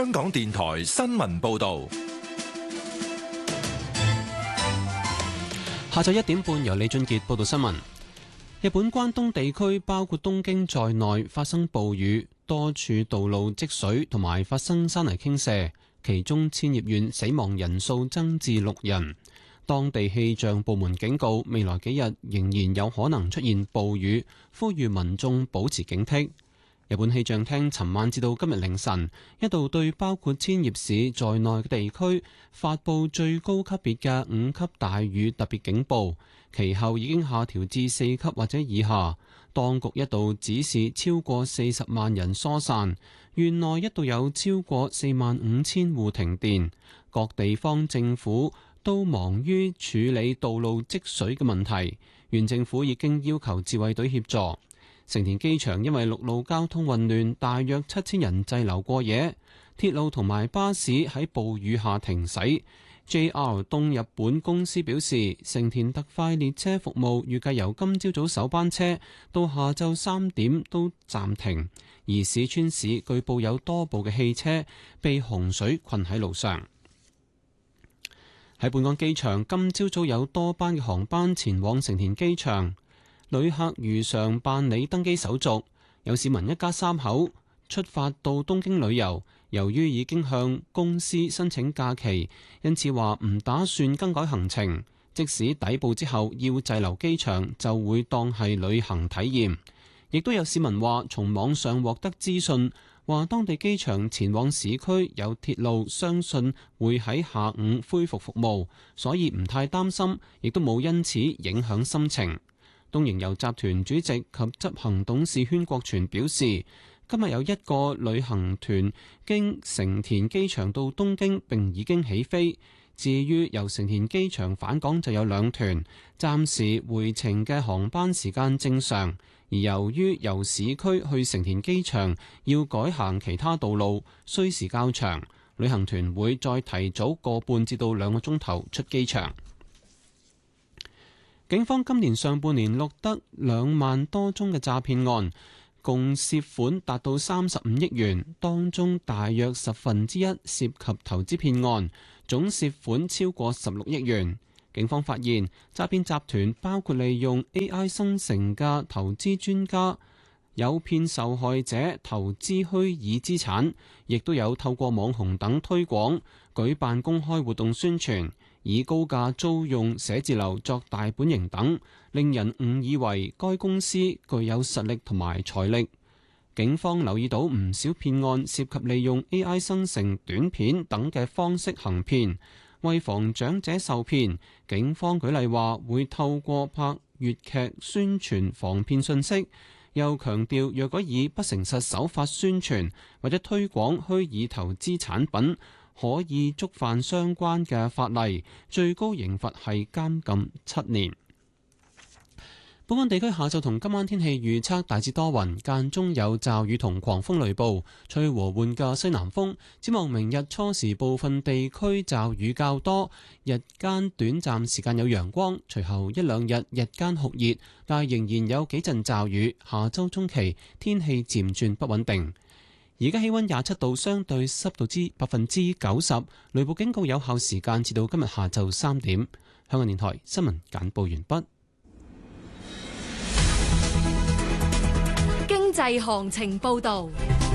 香港電台新聞報道。 下晝1點半，由李俊傑報道新聞。日本關東地區包括東京在內發生暴雨，多處道路積水同埋發生山泥傾瀉，其中千葉縣死亡人數增至6人。當地氣象部門警告，未來幾日仍然有可能出現暴雨，呼籲民眾保持警惕。日本氣象廳尋晚至到今日凌晨，一度對包括千葉市在內嘅地區發佈最高級別嘅5級大雨特別警報，其後已經下調至4級或者以下。當局一度指示超過40萬人疏散，縣內一度有超過45000戶停電。各地方政府都忙於處理道路積水嘅問題，縣政府已經要求自衛隊協助。成田機場因為陸路交通混亂，大約7000人滯留過夜。鐵路同埋巴士喺暴雨下停駛。JR 東日本公司表示，成田特快列車服務預計由今朝早首班車到下晝3點都暫停。而市川市據報有多部嘅汽車被洪水困喺路上。喺本港機場，今朝早有多班嘅航班前往成田機場。旅客如常辦理登機手續，有市民一家3口出發到東京旅遊，由於已經向公司申請假期，因此話唔打算更改行程。即使抵埗之後要滯留機場，就會當係旅行體驗。亦都有市民話從網上獲得資訊，話當地機場前往市區有鐵路，相信會喺下午恢復服務，所以唔太擔心，亦都冇因此影響心情。東瀛遊集團主席及執行董事禤國全表示，今日有一個旅行團經成田機場到東京並已經起飛，至於由成田機場返港就有2團，暫時回程嘅航班時間正常，而由於由市區去成田機場要改行其他道路，需時較長，旅行團會再提早1.5半至到2個鐘頭出機場。警方今年上半年錄得2萬多宗嘅詐騙案，共涉款達到35億元，當中大約1/10涉及投資騙案，總涉款超過16億元。警方發現詐騙集團包括利用 AI 生成嘅投資專家，誘騙受害者投資虛擬資產，亦都有透過網紅等推廣，舉辦公開活動宣傳，以高價租用寫字樓作大本營等，令人誤以為該公司具有實力同埋財力。警方留意到唔少騙案涉及利用 AI 生成短片等嘅方式行騙，為防長者受騙，警方舉例話會透過拍粵劇宣傳防騙信息，又強調若果以不誠實手法宣傳或者推廣虛擬投資產品，可以觸犯相關嘅法例，最高刑罰係監禁7年。本港地區下晝同今晚天氣預測大致多雲，間中有驟雨同狂風雷暴，吹和緩嘅西南風。展望明日初時部分地區驟雨較多，日間短暫時間有陽光，隨後1-2日日間酷熱，但仍然有幾陣驟雨。下週中期天氣漸轉不穩定。而家氣溫27度，相對濕度90%，雷暴警告有效時間至到今日下晝3點。香港電台新聞簡報完畢。 經濟行情報道。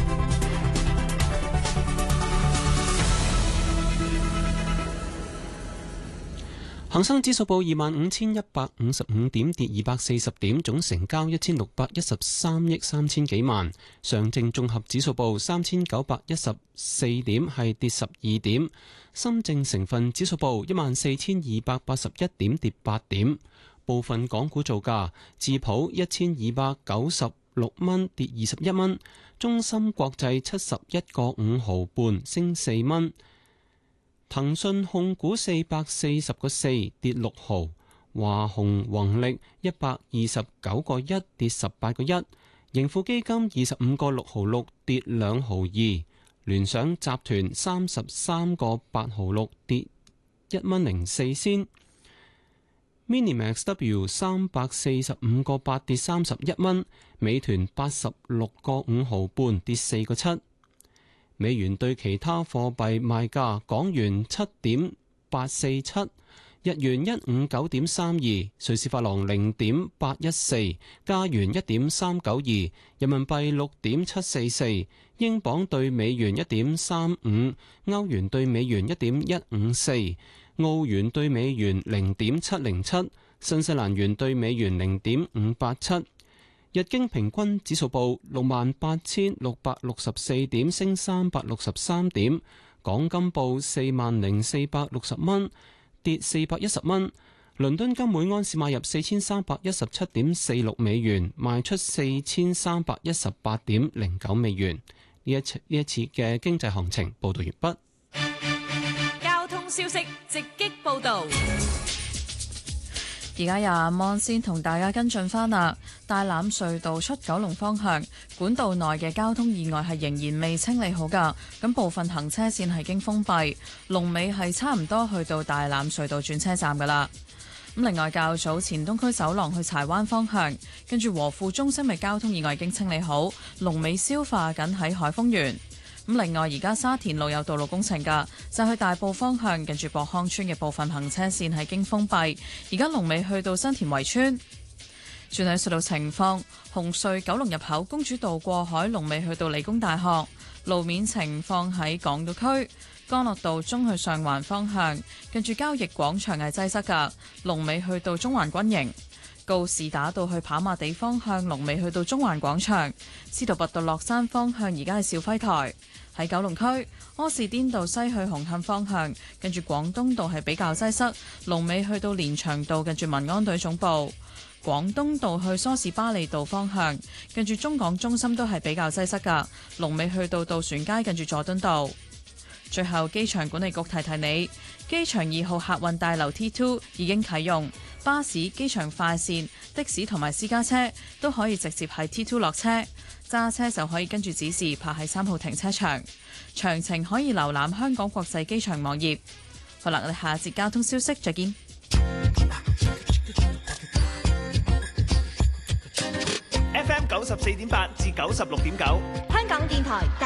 恒生指數報25,155點，跌240點，總成交1613億3000幾萬。上證綜合指數報3914點，係跌12點。深證成分指數報14281點，跌8點。部分港股造價：智普1296蚊，跌21蚊；中芯國際71個5毫半，升4蚊。騰訊控股440個4，跌6毫；華虹宏力129個1，跌18個1；盈富基金25個6毫6，跌2毫2；聯想集團33個8毫6，跌1蚊04仙；Minimax W 345個8，跌31蚊；美團86個5毫半，跌4個7。 美元對其他貨幣賣價：港元7.847，日元159.32，瑞士法郎0.814，加元1.392，人民幣6.744，英鎊對美元1.35，歐元對美元1.154，澳元對美元0.707，新西蘭元對美元0.587。日經平均指數報68,664點，升363點。港金報40,460蚊，跌410蚊。倫敦金每安士買入4317.46美元，賣出4318.09美元。呢一次嘅經濟行情報道完畢。 交通消息直擊報道。 而家由阿芒先同大家跟進返啦。大欖隧道出九龍方向管道內嘅交通意外係仍然未清理好㗎，咁部分行車線係經封閉，龍尾係差唔多去到大欖隧道轉車站㗎啦。咁另外較早前東區走廊去柴灣方向，跟住和富中心嘅交通意外已經清理好，龍尾消化緊喺海峰園。咁另外而家沙田路有道路工程㗎，就去大埔方向近住博康村嘅部分行車線係經封閉，而家龍尾去到新田圍村。轉睇隧道情況，紅隧九龍入口公主道過海龍尾去到理工大學。路面情況喺港島區干諾道中去上環方向，近住交易廣場係擠塞㗎，龍尾去到中環軍營。告士打道去跑馬地方向龍尾去到中環廣場。司徒拔道落山方向而家係肇輝台。喺九龍區柯士甸道西去紅磡方向，近住廣東道係比較擠塞，龍尾去到連翔道近住民安隊總部。廣東道去梳士巴利道方向，近住中港中心都係比較擠塞㗎，龍尾去到渡船街近住佐敦道。最後，機場管理局提提你，機場2號客運大樓 T2 已經啟用，巴士、機場快線、的士同埋私家車都可以直接喺 T2 落車，揸車就可以跟住指示泊喺3號停車場。詳情可以瀏覽香港國際機場網頁。好啦，我哋下節交通消息再見。 FM 94.8至96.9， 香港電台